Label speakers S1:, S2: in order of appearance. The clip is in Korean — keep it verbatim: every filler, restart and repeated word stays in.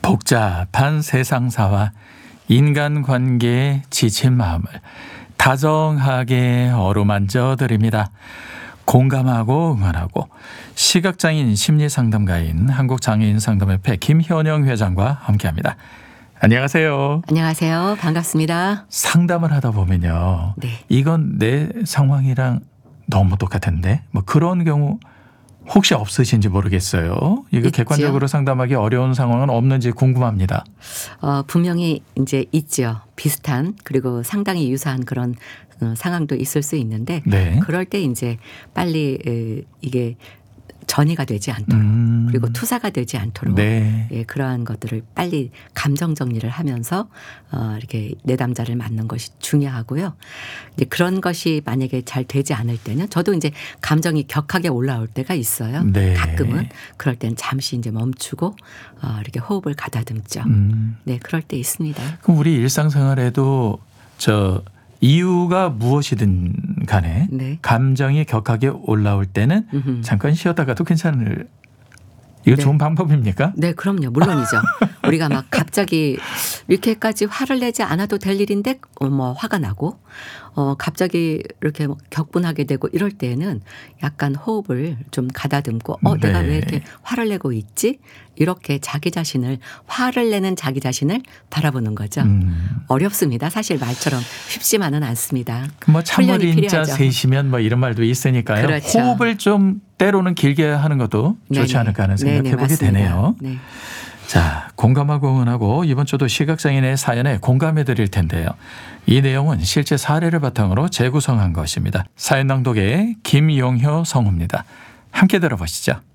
S1: 복잡한 세상사와 인간관계에 지친 마음을 다정하게 어루만져 드립니다. 공감하고 응원하고 시각장애인 심리상담가인 한국장애인상담협회 김현영 회장과 함께합니다. 안녕하세요.
S2: 안녕하세요. 반갑습니다.
S1: 상담을 하다 보면요.
S2: 네.
S1: 이건 내 상황이랑 너무 똑같은데 뭐 그런 경우 혹시 없으신지 모르겠어요. 이거
S2: 있죠.
S1: 객관적으로 상담하기 어려운 상황은 없는지 궁금합니다.
S2: 어, 분명히 이제 있죠. 비슷한 그리고 상당히 유사한 그런 어, 상황도 있을 수 있는데
S1: 네.
S2: 그럴 때 이제 빨리 에, 이게 전이가 되지 않도록
S1: 음.
S2: 그리고 투사가 되지 않도록
S1: 네.
S2: 예, 그러한 것들을 빨리 감정 정리를 하면서 어, 이렇게 내담자를 맞는 것이 중요하고요. 이제 그런 것이 만약에 잘 되지 않을 때는 저도 이제 감정이 격하게 올라올 때가 있어요.
S1: 네.
S2: 가끔은 그럴 때는 잠시 이제 멈추고 어, 이렇게 호흡을 가다듬죠.
S1: 음.
S2: 네, 그럴 때 있습니다.
S1: 그럼 우리 일상생활에도 저 이유가 무엇이든 간에
S2: 네.
S1: 감정이 격하게 올라올 때는
S2: 음흠.
S1: 잠깐 쉬었다가도 괜찮을 이거
S2: 네.
S1: 좋은 방법입니까?
S2: 네, 그럼요. 물론이죠. 우리가 막 갑자기 이렇게까지 화를 내지 않아도 될 일인데 어, 뭐 화가 나고 어, 갑자기 이렇게 뭐 격분하게 되고 이럴 때는 약간 호흡을 좀 가다듬고 어,
S1: 네.
S2: 내가 왜 이렇게 화를 내고 있지? 이렇게 자기 자신을 화를 내는 자기 자신을 바라보는 거죠.
S1: 음.
S2: 어렵습니다. 사실 말처럼 쉽지만은 않습니다.
S1: 뭐
S2: 훈련이
S1: 참을인자
S2: 필요하죠.
S1: 셋이면 뭐 이런 말도 있으니까요.
S2: 그렇죠.
S1: 호흡을 좀 때로는 길게 하는 것도 좋지
S2: 네네.
S1: 않을까 하는
S2: 네네,
S1: 생각해보게
S2: 맞습니다.
S1: 되네요.
S2: 네.
S1: 자, 공감하고 응원하고 이번 주도 시각장애인의 사연에 공감해 드릴 텐데요. 이 내용은 실제 사례를 바탕으로 재구성한 것입니다. 사연 낭독의 김용효 성우입니다. 함께 들어보시죠.